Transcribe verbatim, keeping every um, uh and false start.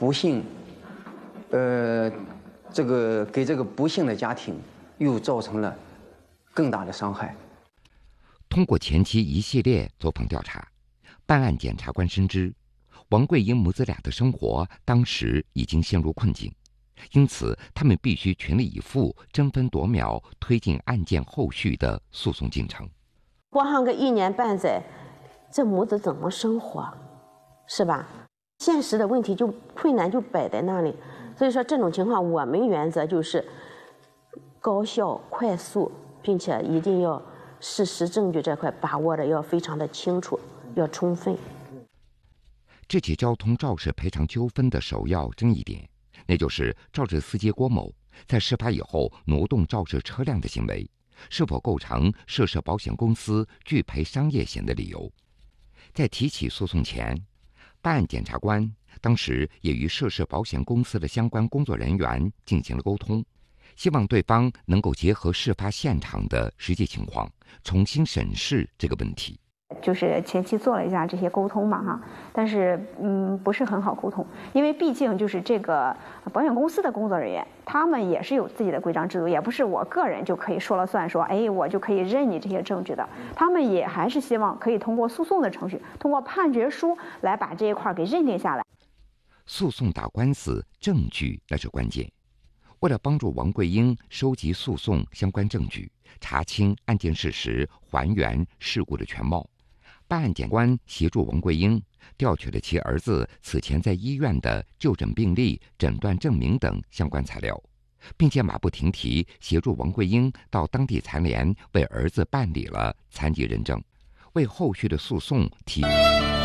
不幸，呃，这个给这个不幸的家庭又造成了更大的伤害。 通过前期一系列走访调查，办案检察官深知，王桂英母子俩的生活当时已经陷入困境，因此他们必须全力以赴、争分夺秒推进案件后续的诉讼进程。 过上个一年半载，这母子怎么生活，是吧？现实的问题就困难就摆在那里。所以说这种情况，我们原则就是高效、快速，并且一定要事实证据这块把握的要非常的清楚，要充分。 这起交通肇事赔偿纠纷的首要争议点，那就是肇事司机郭某在事发以后挪动肇事车辆的行为，是否构成涉事保险公司拒赔商业险的理由。在提起诉讼前，办案检察官当时也与涉事保险公司的相关工作人员进行了沟通，希望对方能够结合事发现场的实际情况，重新审视这个问题。 就是前期做了一下这些沟通嘛哈，但是嗯不是很好沟通，因为毕竟就是这个保险公司的工作人员，他们也是有自己的规章制度，也不是我个人就可以说了算，说哎我就可以认你这些证据的，他们也还是希望可以通过诉讼的程序，通过判决书来把这一块给认定下来。 诉讼打官司，证据那是关键。为了帮助王桂英收集诉讼相关证据，查清案件事实，还原事故的全貌，办案检官协助王桂英调取了其儿子此前在医院的就诊病历、诊断证明等相关材料，并且马不停蹄协助王桂英到当地残联为儿子办理了残疾认证，为后续的诉讼提